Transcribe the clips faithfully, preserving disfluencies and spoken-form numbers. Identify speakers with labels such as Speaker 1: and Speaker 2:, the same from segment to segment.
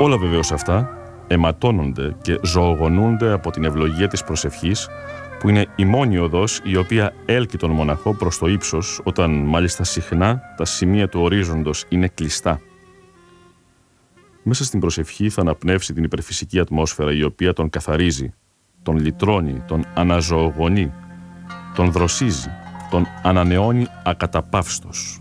Speaker 1: Όλα βεβαίως αυτά αιματώνονται και ζωογονούνται από την ευλογία της προσευχής, που είναι η μόνη οδός η οποία έλκει τον μοναχό προς το ύψος, όταν μάλιστα συχνά τα σημεία του ορίζοντος είναι κλειστά. Μέσα στην προσευχή θα αναπνεύσει την υπερφυσική ατμόσφαιρα, η οποία τον καθαρίζει, τον λυτρώνει, τον αναζωογονεί, τον δροσίζει, τον ανανεώνει ακαταπαύστος.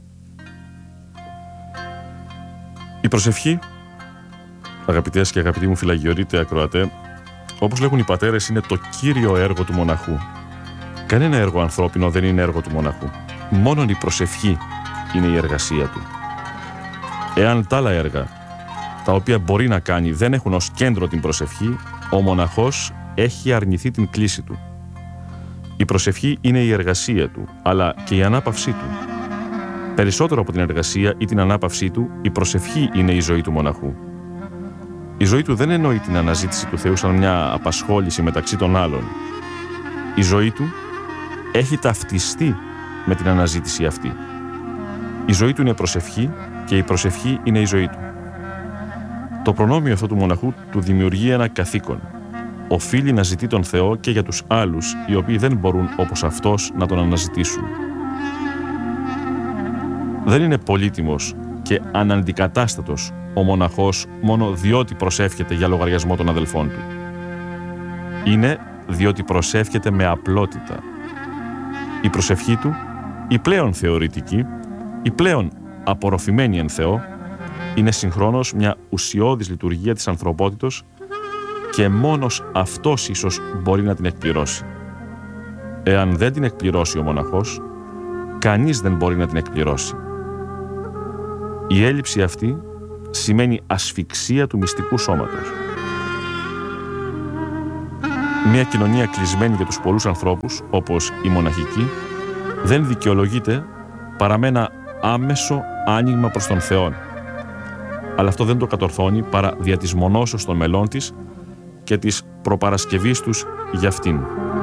Speaker 1: Η προσευχή, αγαπητές και αγαπητοί μου φιλαγιορείτε ακροατέ, όπως λέγουν οι πατέρες, είναι το κύριο έργο του μοναχού. Κανένα έργο ανθρώπινο δεν είναι έργο του μοναχού. Μόνον η προσευχή είναι η εργασία του. Εάν τα άλλα έργα, τα οποία μπορεί να κάνει, δεν έχουν ως κέντρο την προσευχή, ο μοναχός έχει αρνηθεί την κλίση του. Η προσευχή είναι η εργασία του, αλλά και η ανάπαυσή του. Περισσότερο από την εργασία ή την ανάπαυσή του, η προσευχή είναι η ζωή του μοναχού. Η ζωή του δεν εννοεί την αναζήτηση του Θεού σαν μια απασχόληση μεταξύ των άλλων. Η ζωή του έχει ταυτιστεί με την αναζήτηση αυτή. Η ζωή του είναι προσευχή και η προσευχή είναι η ζωή του. Το προνόμιο αυτό του μοναχού του δημιουργεί ένα καθήκον. Οφείλει να ζητεί τον Θεό και για τους άλλους, οι οποίοι δεν μπορούν όπως αυτός να τον αναζητήσουν. Δεν είναι πολύτιμος και αναντικατάστατος ο μοναχός μόνο διότι προσεύχεται για λογαριασμό των αδελφών του. Είναι διότι προσεύχεται με απλότητα. Η προσευχή του, η πλέον θεωρητική, η πλέον απορροφημένη εν Θεό, είναι συγχρόνως μια ουσιώδης λειτουργία της ανθρωπότητος και μόνος αυτός ίσως μπορεί να την εκπληρώσει. Εάν δεν την εκπληρώσει ο μοναχός, κανείς δεν μπορεί να την εκπληρώσει. Η έλλειψη αυτή σημαίνει ασφυξία του μυστικού σώματος. Μια κοινωνία κλεισμένη για τους πολλούς ανθρώπους, όπως η μοναχική, δεν δικαιολογείται παρά με ένα άμεσο άνοιγμα προς τον Θεό. Αλλά αυτό δεν το κατορθώνει παρά δια της μονώσεως των μελών της και της προπαρασκευής τους για αυτήν.